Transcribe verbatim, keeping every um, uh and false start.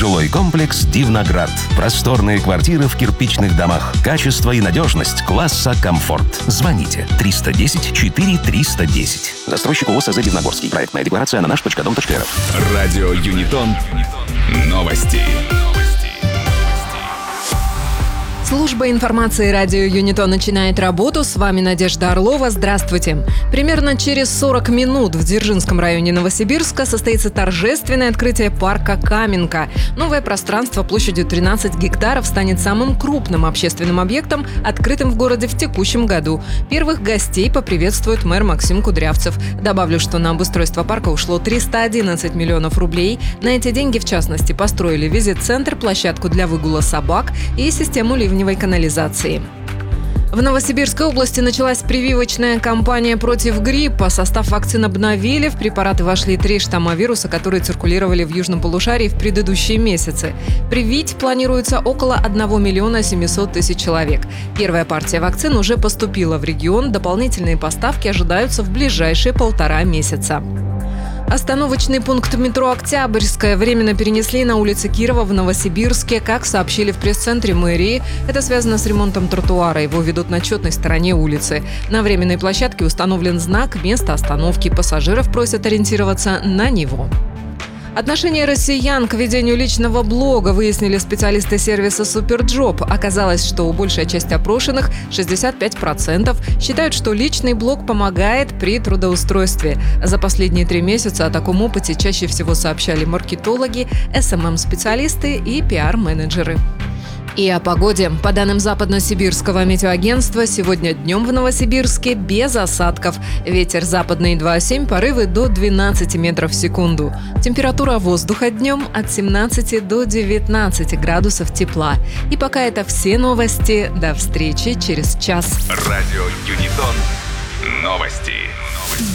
Жилой комплекс «Дивноград». Просторные квартиры в кирпичных домах. Качество и надежность класса комфорт. Звоните триста десять четыре триста десять. Застройщик ООО СЗ «Дивногорский». Проектная декларация на наш точка дом точка эр эф. Радио Юнитон. Новости. Служба информации радио Юнитон начинает работу. С вами Надежда Орлова. Здравствуйте. Примерно через сорок минут в Дзержинском районе Новосибирска состоится торжественное открытие парка «Каменка». Новое пространство площадью тринадцать гектаров станет самым крупным общественным объектом, открытым в городе в текущем году. Первых гостей поприветствует мэр Максим Кудрявцев. Добавлю, что на обустройство парка ушло триста одиннадцать миллионов рублей. На эти деньги, в частности, построили визит-центр, площадку для выгула собак и систему ливневой канализации. В Новосибирской области началась прививочная кампания против гриппа. Состав вакцин обновили. В препараты вошли три штамма вируса, которые циркулировали в южном полушарии в предыдущие месяцы. Привить планируется около одного миллиона семисот тысяч человек. Первая партия вакцин уже поступила в регион. Дополнительные поставки ожидаются в ближайшие полтора месяца. Остановочный пункт метро «Октябрьская» временно перенесли на улице Кирова в Новосибирске. Как сообщили в пресс-центре мэрии, это связано с ремонтом тротуара. Его ведут на четной стороне улицы. На временной площадке установлен знак «Место остановки». Пассажиров просят ориентироваться на него. Отношение россиян к ведению личного блога выяснили специалисты сервиса «Суперджоп». Оказалось, что большая часть опрошенных, шестьдесят пять процентов, считают, что личный блог помогает при трудоустройстве. За последние три месяца о таком опыте чаще всего сообщали маркетологи, эс эм эм-специалисты и пиар-менеджеры. И о погоде. По данным Западно-Сибирского метеоагентства, сегодня днем в Новосибирске без осадков. Ветер западный два семь, порывы до двенадцати метров в секунду. Температура воздуха днем от семнадцати до девятнадцати градусов тепла. И пока это все новости. До встречи через час. Радио Юнитон. Новости.